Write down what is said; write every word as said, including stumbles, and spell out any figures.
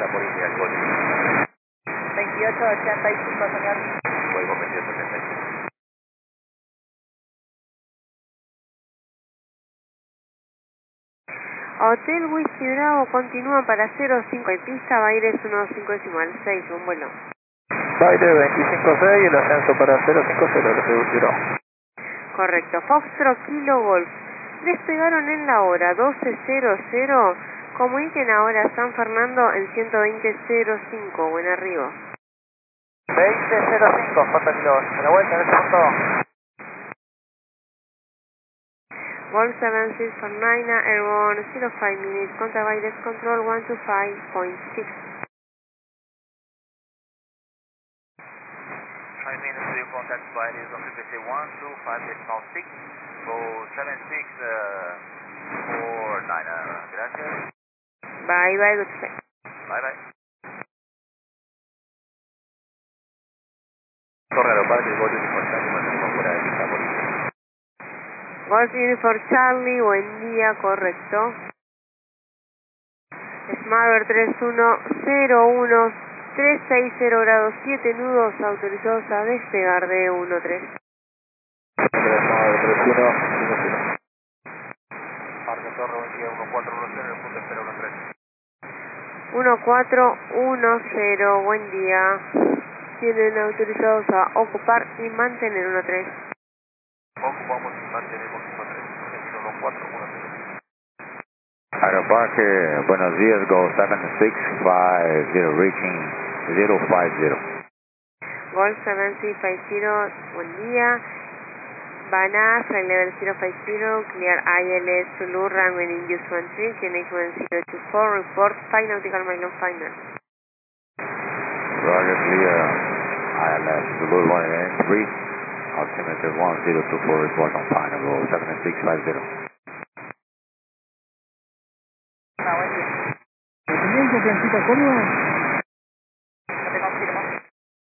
por India, Golf. veintiocho ochenta y cinco, señor. Vuelvo veintiocho ochenta y cinco. Hotel Whisky Bravo continúa para cero cinco y pista, Baires uno cinco decimal seis, un vuelo. Baile veinticinco seis y el ascenso para cero cinco cero, lo reducirá. Correcto, Foxtrot Kilo Golf. Despegaron en la hora doce cero cero, comuniquen ahora a San Fernando en ciento veinte cero cinco, buen arribo. veinte cero cinco, J Kilo, de la vuelta en este punto. Golf seven six four nine, Airborne zero five minutes, contact Baires Control one two five point six. five minutes to contact Baires on frequency one two five decimal six, go seven six four nine, gracias. Bye bye, good flight. Bye bye. Torre Aeroparque, Golf importante, mantenemos fuera de pista por India. Golf Uniform Charlie, buen día, correcto. Smart tres uno cero uno tres seis cero grados siete nudos autorizados a despegar de uno tres. tres uno uno cero. Parque Torre, buen día, uno cuatro uno cero, el punto espera uno tres. uno cuatro uno cero, buen día. Tienen autorizados a ocupar y mantener uno tres. Ocupamos y mantenemos uno tres, Argentino uno cuatro uno cero. Aeroparque, buenos días, go seven six five zero, reaching zero five zero. Golf seven six five zero, buen día. Banas, flight level zero five zero, clear I L S Zulu, runway in use one three, Q N H one zero two four, report five nautical mile on final. Roger, clear, I L S Zulu, runway in three, altimeter one zero two four, report on final, go seven six five zero. Ah, buen día. Dependencia, Francisco Córdoba.